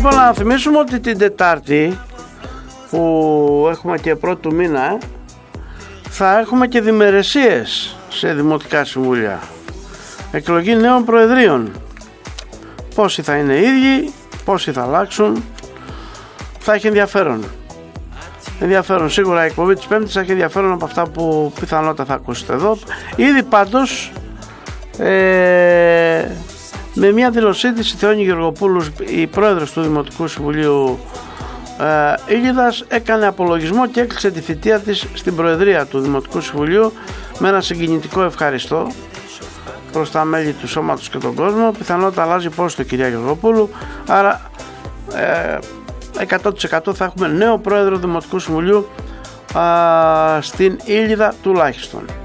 Λοιπόν, να θυμίσουμε ότι την Τετάρτη που έχουμε και πρώτου του μήνα θα έχουμε και διμερεσίες σε δημοτικά συμβούλια, εκλογή νέων προεδρίων. Πόσοι θα είναι ίδιοι, πόσοι θα αλλάξουν, θα έχει ενδιαφέρον. Σίγουρα η εκπομπή της Πέμπτης θα έχει ενδιαφέρον από αυτά που πιθανότατα θα ακούσετε εδώ. Ήδη πάντως με μια δηλωσή της, η Θεόνη Γεωργοπούλου, η πρόεδρος του Δημοτικού Συμβουλίου Ήλιδας, έκανε απολογισμό και έκλεισε τη θητεία της στην Προεδρία του Δημοτικού Συμβουλίου με ένα συγκινητικό ευχαριστώ προς τα μέλη του σώματος και τον κόσμο. Πιθανότατα αλλάζει πόστο η κυρία Γεωργοπούλου, άρα 100% θα έχουμε νέο πρόεδρο Δημοτικού Συμβουλίου στην Ήλιδα τουλάχιστον.